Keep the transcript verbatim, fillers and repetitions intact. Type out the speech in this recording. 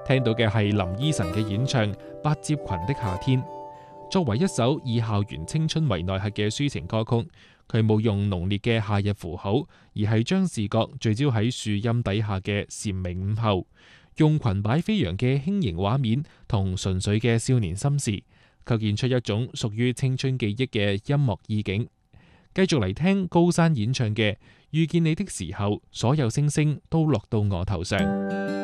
聽到嘅係林依晨嘅演唱《八接裙的夏天》。作為一首以校園青春為內核嘅抒情歌曲，佢冇用濃烈嘅夏日符號，而係將視覺聚焦喺樹蔭底下嘅蟬鳴午後，用裙擺飛揚嘅輕盈畫面同純粹嘅少年心事，構建出一種屬於青春記憶嘅音樂意境。繼續嚟聽高山演唱嘅《遇見你的時候，所有星星都落到我頭上》。